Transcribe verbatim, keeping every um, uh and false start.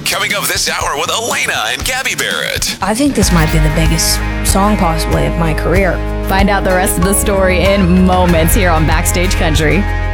Coming up this hour with Elena and Gabby Barrett. I think this might be the biggest song possibly of my career. Find out the rest of the story in moments here on Backstage Country.